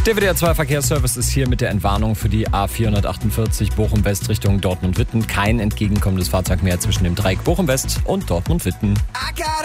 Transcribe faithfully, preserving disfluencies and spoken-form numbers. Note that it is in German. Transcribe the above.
Der W D R zwei Verkehrsservice ist hier mit der Entwarnung für die A vierhundertachtundvierzig Bochum-West Richtung Dortmund-Witten. Kein entgegenkommendes Fahrzeug mehr zwischen dem Dreieck Bochum-West und Dortmund-Witten.